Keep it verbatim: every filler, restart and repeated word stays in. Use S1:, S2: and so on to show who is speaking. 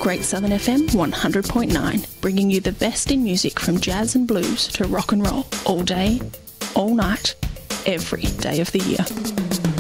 S1: Great Southern F M one hundred point nine, bringing you the best in music from jazz and blues to rock and roll, all day, all night, every day of the year.